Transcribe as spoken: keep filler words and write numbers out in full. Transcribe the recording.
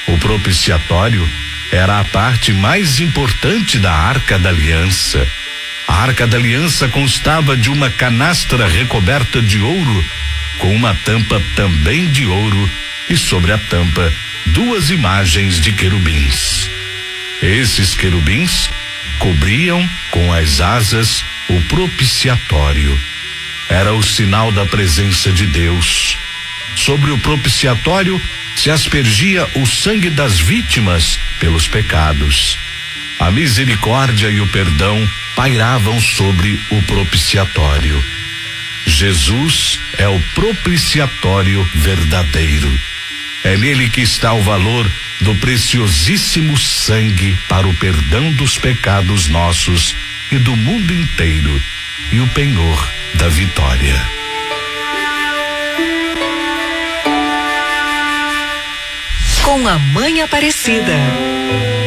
O propiciatório era a parte mais importante da Arca da Aliança. A Arca da Aliança constava de uma canastra recoberta de ouro, com uma tampa também de ouro, e sobre a tampa duas imagens de querubins. Esses querubins cobriam com as asas o propiciatório. Era o sinal da presença de Deus. Sobre o propiciatório se aspergia o sangue das vítimas pelos pecados. A misericórdia e o perdão pairavam sobre o propiciatório. Jesus é o propiciatório verdadeiro. É nele que está o valor do preciosíssimo sangue para o perdão dos pecados nossos e do mundo inteiro, e o penhor da vitória. Com a Mãe Aparecida.